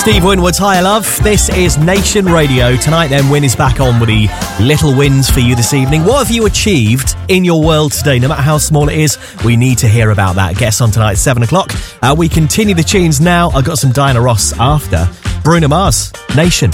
Steve Winwood's Higher Love. This is Nation Radio. Tonight then, Win is back on with the little wins for you this evening. What have you achieved in your world today? No matter how small it is, we need to hear about that. Get us on tonight at 7 o'clock. We continue the tunes now. I've got some Diana Ross after. Bruno Mars, Nation.